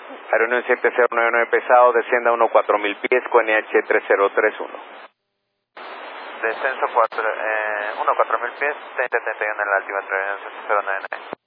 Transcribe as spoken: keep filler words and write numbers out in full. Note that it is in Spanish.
Aeroneón siete cero nueve nueve pesado, descienda uno cuatro mil pies con N H tres cero tres uno. Descenso cuatro, eh, uno cuatro mil pies, treinta treinta y uno en la altimetría, Aeroneón siete cero nueve nueve.